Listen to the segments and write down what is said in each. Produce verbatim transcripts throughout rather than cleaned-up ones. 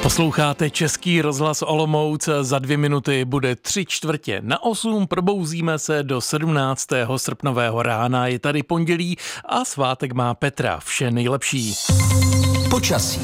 Posloucháte Český rozhlas Olomouc, za dvě minuty bude tři čtvrtě na osm, probouzíme se do sedmnáctého srpnového rána, je tady pondělí a svátek má Petra, vše nejlepší. Počasí.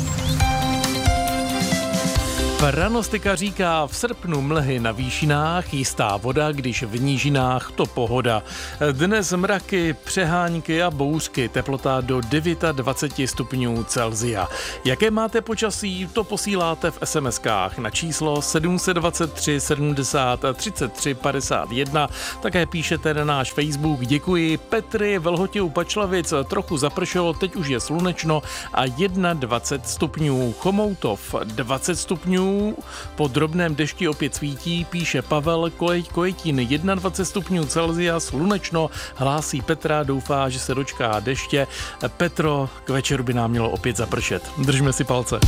Pranostika říká v srpnu mlhy na výšinách, jistá voda, když v nížinách to pohoda. Dnes mraky, přehánky a bouřky, teplota do dvacet devět stupňů Celsia. Jaké máte počasí, to posíláte v es em eskách na číslo sedm dva tři sedmdesát třicet tři padesát jedna. Také píšete na náš Facebook. Děkuji. Petry, Velhotě u Pačlavic, trochu zapršelo, teď už je slunečno a dvacet jedna stupňů. Chomoutov dvacet stupňů. Po drobném dešti opět svítí, píše Pavel. Kojeť, Kojetín dvacet jedna stupňů Celsia, slunečno, hlásí Petra, doufá, že se dočká deště. Petro, k večeru by nám mělo opět zapršet. Držme si palce.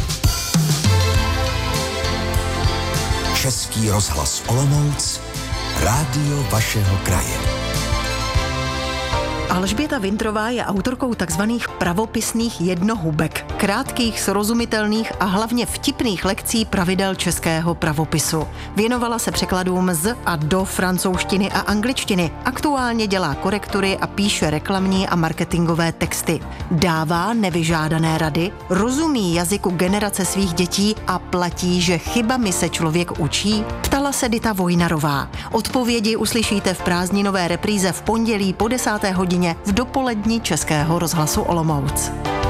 Český rozhlas Olomouc, rádio vašeho kraje. Alžběta Wintrová je autorkou takzvaných pravopisných jednohubek, krátkých, srozumitelných a hlavně vtipných lekcí pravidel českého pravopisu. Věnovala se překladům z a do francouzštiny a angličtiny. Aktuálně dělá korektury a píše reklamní a marketingové texty. Dává nevyžádané rady, rozumí jazyku generace svých dětí a platí, že chybami se člověk učí? Ptala se Dita Vojnarová. Odpovědi uslyšíte v prázdninové repríze v pondělí po desáté hodině v dopolední Českého rozhlasu Olomouc.